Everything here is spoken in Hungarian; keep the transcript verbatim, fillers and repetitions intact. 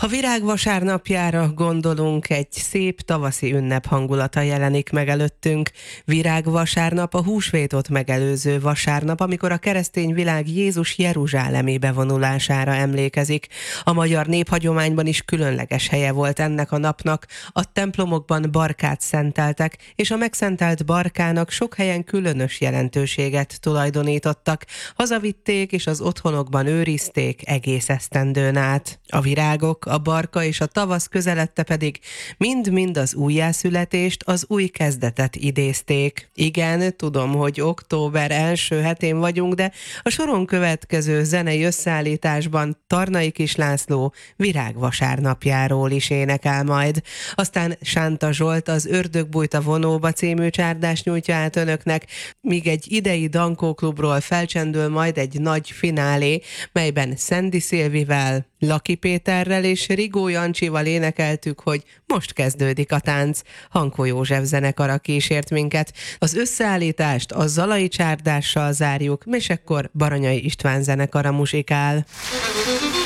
Ha virágvasárnapjára gondolunk, egy szép tavaszi ünnep hangulata jelenik meg előttünk. Virágvasárnap a húsvétot megelőző vasárnap, amikor a keresztény világ Jézus jeruzsálemi bevonulására emlékezik. A magyar néphagyományban is különleges helye volt ennek a napnak. A templomokban barkát szenteltek, és a megszentelt barkának sok helyen különös jelentőséget tulajdonítottak. Hazavitték és az otthonokban őrizték egész esztendőn át. A virágok, a barka és a tavasz közeledte pedig mind-mind az újjászületést, az új kezdetet idézték. Igen, tudom, hogy október első hetén vagyunk, de a soron következő zenei összeállításban Tarnai Kis László virágvasárnapjáról is énekel majd. Aztán Sánta Zsolt az Ördög bújt a vonóba című csárdást nyújtja át önöknek, míg egy idei Dankó klubról felcsendül majd egy nagy finálé, melyben Szendi Szilvivel, Laki Péterrel és Rigó Jancsival énekeltük, hogy most kezdődik a tánc. Hankó József zenekara kísért minket. Az összeállítást a Zalai csárdással zárjuk, és ekkor Baranyai István zenekara muzsikál.